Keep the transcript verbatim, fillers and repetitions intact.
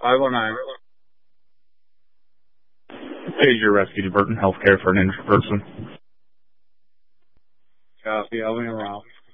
five oh nine. Pager Rescue to Burton Healthcare for an injured person. Copy, I'll be around.